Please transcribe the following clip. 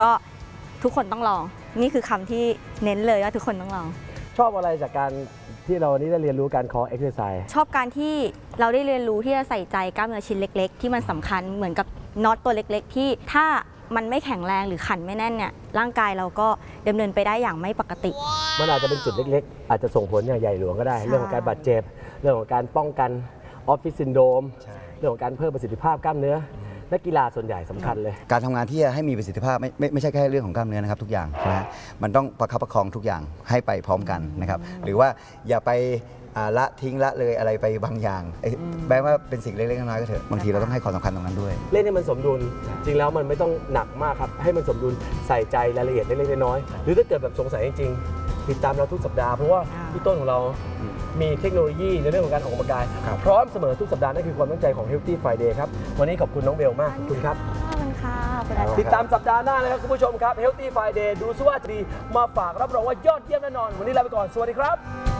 ก็ทุกคนต้องลองนี่คือคำที่เน้นเลยว่าทุกคนต้องลองชอบอะไรจากการที่เรานี้ได้เรียนรู้การคอเอ็กซ์ไซส์ชอบการที่เราได้เรียนรู้ที่จะใส่ใจกล้ามเนื้อชิ้นเล็กๆที่มันสำคัญเหมือนกับน็อตตัวเล็กๆที่ถ้ามันไม่แข็งแรงหรือขันไม่แน่นเนี่ยร่างกายเราก็ดำเนินไปได้อย่างไม่ปกติมันอาจจะเป็นจุดเล็กๆอาจจะส่งผลอย่างใหญ่หลวงก็ได้เรื่องของการบาดเจ็บเรื่องของการป้องกันออฟฟิศซินโดรมเรื่องของการเพิ่มประสิทธิภาพกล้ามเนื้อนักกีฬาส่วนใหญ่สำคัญเลยการทำงานที่จะให้มีประสิทธิภาพไม่ใช่แค่เรื่องของกล้ามเนื้อนะครับทุกอย่างนะมันต้องประคับประคองทุกอย่างให้ไปพร้อมกันนะครับหรือว่าอย่าไปละทิ้งละเลยอะไรไปบางอย่างแม้ว่าเป็นสิ่งเล็กๆน้อยๆก็เถอะบางทีเราต้องให้ความสำคัญตรงนั้นด้วยเล่นให้มันสมดุลจริงแล้วมันไม่ต้องหนักมากครับให้มันสมดุลใส่ใจรายละเอียดเล็กๆน้อยๆหรือถ้าเกิดแบบสงสัยจริงๆติดตามเราทุกสัปดาห์เพราะว่าพี่ต้นของเรามีเทคโนโลยีในเรื่องของการออกกำลังกายพร้อมเสมอทุกสัปดาห์นั่นคือความตั้งใจของ Healthy Friday ครับวันนี้ขอบคุณน้องเบลมากขอบคุณครับขอบคุณค่ะติดตามสัปดาห์หน้านะครับคุณผู้ชมครับ Healthy Friday ดูซิว่าจะดีมาฝากรับรองว่ายอดเยี่ยมแน่นอนวันนี้ลาไปก่อนสวัสดีครับ